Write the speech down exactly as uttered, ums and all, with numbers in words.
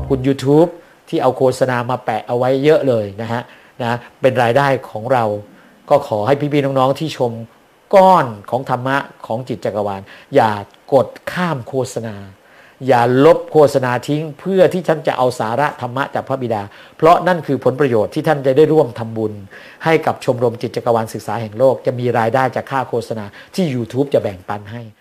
คุณ YouTube ที่เอาโฆษณามาแปะเอาไว้เยอะเลยนะฮะนะเป็นรายได้ของเราก็ขอให้พี่ๆน้องๆที่ชมก้อนของธรรมะของจิตจักรวาลอย่ากดข้ามโฆษณาอย่าลบโฆษณาทิ้งเพื่อที่ท่านจะเอาสาระธรรมะจากพระบิดาเพราะนั่นคือผลประโยชน์ที่ท่านจะได้ร่วมทำบุญให้กับชมรมจิตจักรวาลศึกษาแห่งโลกจะมีรายได้จากค่าโฆษณาที่ YouTube จะแบ่งปันให้